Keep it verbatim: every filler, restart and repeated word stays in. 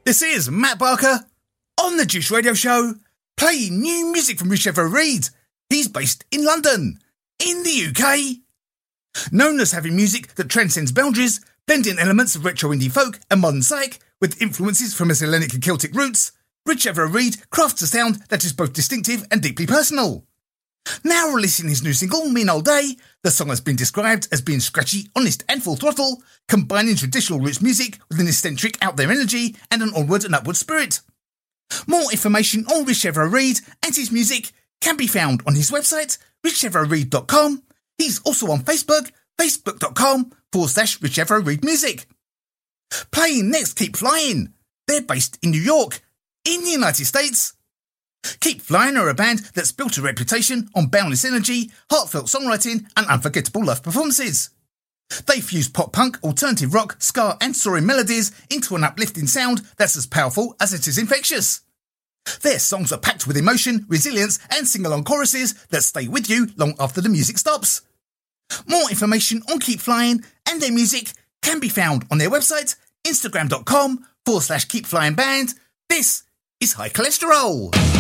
This is Matt Barker on the Juice Radio Show, playing new music from Rich Everett Reed. He's based in London, in the U K. Known as having music that transcends boundaries, blending elements of retro indie folk and modern psych with influences from his Hellenic and Celtic roots, Rich Everett Reed crafts a sound that is both distinctive and deeply personal. Now releasing his new single, Mean Old Day, the song has been described as being scratchy, honest and full throttle, combining traditional roots music with an eccentric out there energy and an onward and upward spirit. More information on Rich Everett Reed and his music can be found on his website, rich everett reed dot com. He's also on Facebook, facebook.com forward slash Rich Everett Reed Music. Playing next, Keep Flying. They're based in New York, in the United States. Keep Flying are a band that's built a reputation on boundless energy, heartfelt songwriting and unforgettable live performances. They fuse pop-punk, alternative rock, ska and soaring melodies into an uplifting sound that's as powerful as it is infectious. Their songs are packed with emotion, resilience and sing-along choruses that stay with you long after the music stops. More information on Keep Flying and their music can be found on their website, instagram.com forward slash Keep Flying Band. This is High Cholesterol.